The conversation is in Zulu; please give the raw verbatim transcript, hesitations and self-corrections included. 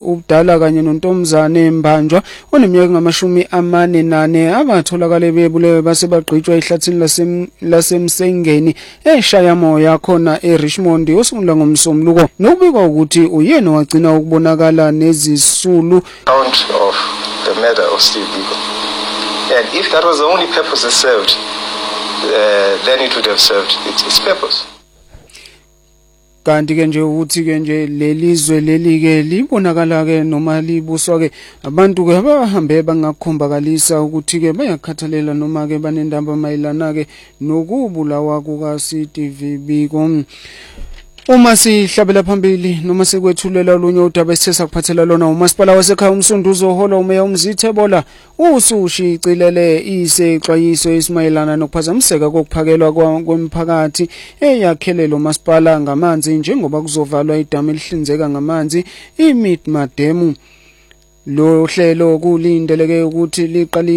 ubudala kanye noNtomzane Mbanjwa oneminyaka ngamashumi amane nane abatholakala bebulewe base bagqitshwa ehlathini lasemsengeni eShayamoya khona eRichmond osungula ngomsombuluko nokubikwa ukuthi uyena wagcina ukubonakala nezisulu count of the murder of Steve Biko. And if that was the only purpose it served, uh, then it would have served its, its purpose. Kanti ke nje ukuthi ke nje lelizwe leli ke libonakala ke noma libuswa ke abantu ke abahambe bangakhombakalisa ukuthi ke bayakhathalela noma ke banendaba mayilana ke nokubulawa kuka Steve Biko. Uma sihlabela phambili noma sekwethulela olunye udaba esithe kuphathela lona uMasipala wasekhaya uMsunduzo uhola umeya uMzithebola usushicilele isexwayiso esimayelana nokuphazamiseka kokuphakelwa kwemphakathi eyakhelelo uMasipala ngamanzi njengoba kuzovalwa idamu elihlinzeka ngamanzi iMidmademu. Lo hlelo kulindeleke ukuthi liqale